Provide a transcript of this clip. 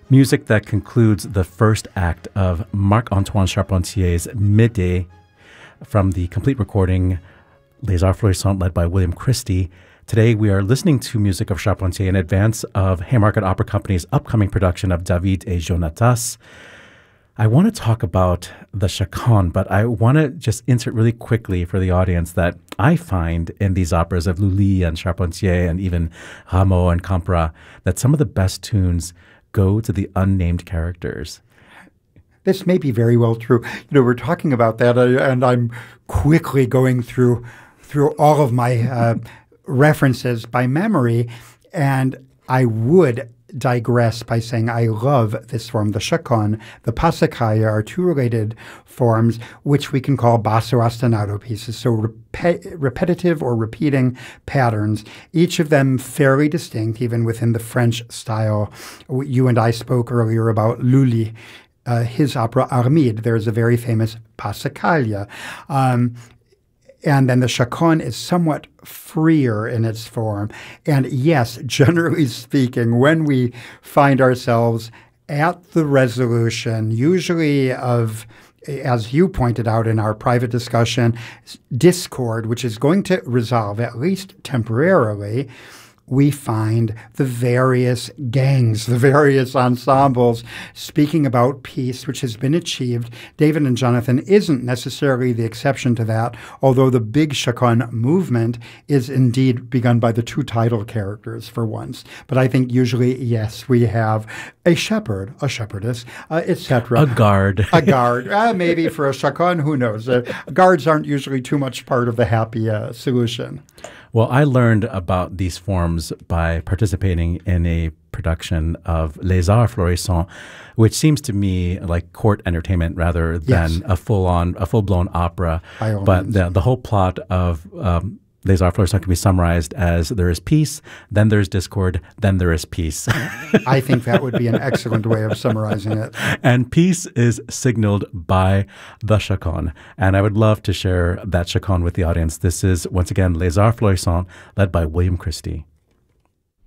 Music that concludes the first act of Marc-Antoine Charpentier's Médée from the complete recording Les Arts Florissants, led by William Christie. Today we are listening to music of Charpentier in advance of Haymarket Opera Company's upcoming production of David et Jonatas. I want to talk about the chaconne, but I want to just insert really quickly for the audience that I find in these operas of Lully and Charpentier and even Rameau and Campra that some of the best tunes go to the unnamed characters. This may be very well true. We're talking about that, and I'm quickly going through all of my references by memory, and I would digress by saying I love this form, the chaconne. The passacalle are two related forms, which we can call basso ostinato pieces, so repetitive or repeating patterns, each of them fairly distinct, even within the French style. You and I spoke earlier about Lully, his opera Armide. There's a very famous passacalle. And then the chaconne is somewhat freer in its form. And yes, generally speaking, when we find ourselves at the resolution, usually of, as you pointed out in our private discussion, discord, which is going to resolve, at least temporarily, we find the various gangs, the various ensembles speaking about peace, which has been achieved. David and Jonathan isn't necessarily the exception to that, although the big chaconne movement is indeed begun by the two title characters for once. But I think usually, yes, we have a shepherd, a shepherdess, etc. A guard. A guard. Maybe for a chaconne, who knows? Guards aren't usually too much part of the happy solution. Well, I learned about these forms by participating in a production of Les Arts Florissants, which seems to me like court entertainment rather than a full-blown opera. But the whole plot of Les Arts Florissants can be summarized as there is peace, then there's discord, then there is peace. I think that would be an excellent way of summarizing it. And peace is signaled by the chaconne. And I would love to share that chaconne with the audience. This is, once again, Les Arts Florissants, led by William Christie.